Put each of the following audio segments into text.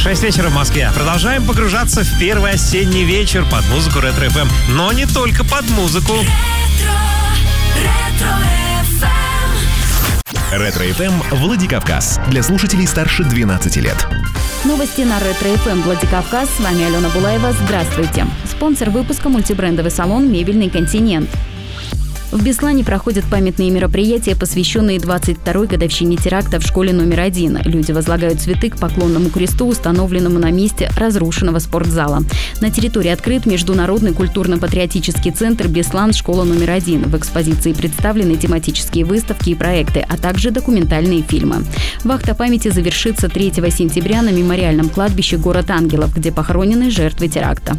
6 вечера в Москве. Продолжаем погружаться в первый осенний вечер под музыку Ретро ФМ. Но не только под музыку. Ретро ФМ Владикавказ. Для слушателей старше 12 лет. Новости на Ретро ФМ Владикавказ. С вами Алена Булаева. Здравствуйте. Спонсор выпуска — мультибрендовый салон «Мебельный континент». В Беслане проходят памятные мероприятия, посвященные 22-й годовщине теракта в школе номер 1. Люди возлагают цветы к поклонному кресту, установленному на месте разрушенного спортзала. На территории открыт Международный культурно-патриотический центр «Беслан. Школа номер 1». В экспозиции представлены тематические выставки и проекты, а также документальные фильмы. Вахта памяти завершится 3 сентября на мемориальном кладбище «Город ангелов», где похоронены жертвы теракта.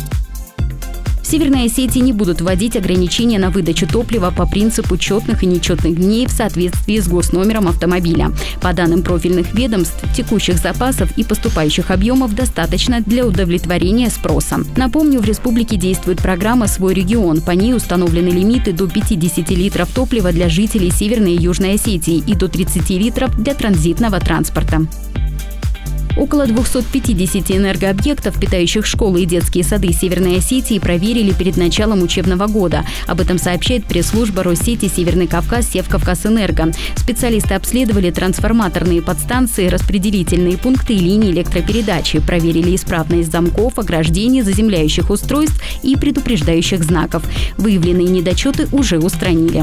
В Северной Осетии не будут вводить ограничения на выдачу топлива по принципу четных и нечетных дней в соответствии с госномером автомобиля. По данным профильных ведомств, текущих запасов и поступающих объемов достаточно для удовлетворения спроса. Напомню, в республике действует программа «Свой регион». По ней установлены лимиты до 50 литров топлива для жителей Северной и Южной Осетии и до 30 литров для транзитного транспорта. Около 250 энергообъектов, питающих школы и детские сады Северной Осетии, проверили перед началом учебного года. Об этом сообщает пресс-служба Россети Северный Кавказ Севкавказэнерго. Специалисты обследовали трансформаторные подстанции, распределительные пункты и линии электропередачи, проверили исправность замков, ограждений, заземляющих устройств и предупреждающих знаков. Выявленные недочеты уже устранили.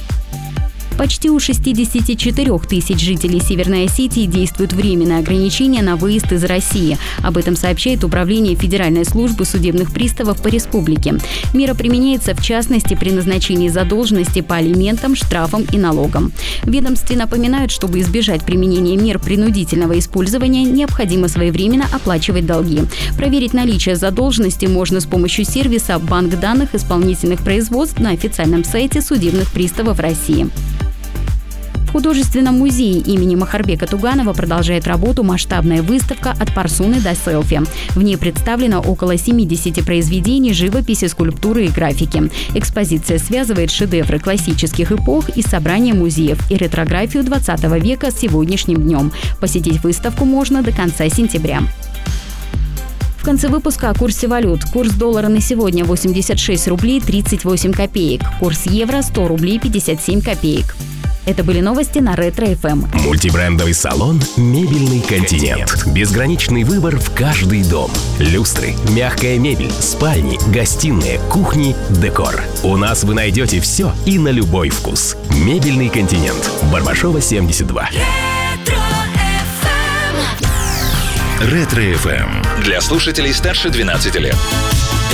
Почти у 64 тысяч жителей Северной Осетии действуют временные ограничения на выезд из России. Об этом сообщает Управление Федеральной службы судебных приставов по республике. Мера применяется в частности при назначении задолженности по алиментам, штрафам и налогам. В ведомстве напоминают, чтобы избежать применения мер принудительного использования, необходимо своевременно оплачивать долги. Проверить наличие задолженности можно с помощью сервиса «Банк данных исполнительных производств» на официальном сайте судебных приставов России. В художественном музее имени Махарбека Туганова продолжает работу масштабная выставка «От парсуны до селфи». В ней представлено около 70 произведений живописи, скульптуры и графики. Экспозиция связывает шедевры классических эпох из собрания музеев и ретрографию 20 века с сегодняшним днем. Посетить выставку можно до конца сентября. В конце выпуска о курсе валют. Курс доллара на сегодня 86 рублей 38 копеек. Курс евро 100 рублей 57 копеек. Это были новости на Ретро ФМ. Мультибрендовый салон «Мебельный континент». Безграничный выбор в каждый дом. Люстры, мягкая мебель, спальни, гостиные, кухни, декор. У нас вы найдете все и на любой вкус. «Мебельный континент». Барбашова, 72. Ретро ФМ. Для слушателей старше 12 лет.